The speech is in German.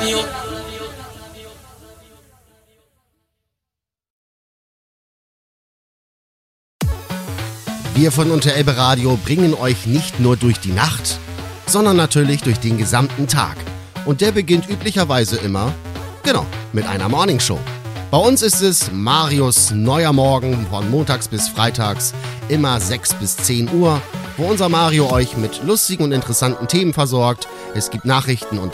Wir von Unter Elbe Radio bringen euch nicht nur durch die Nacht, sondern natürlich durch den gesamten Tag. Und der beginnt üblicherweise immer, mit einer Morningshow. Bei uns ist es Marius neuer Morgen von montags bis freitags, immer 6 bis 10 Uhr, wo unser Mario euch mit lustigen und interessanten Themen versorgt. Es gibt Nachrichten und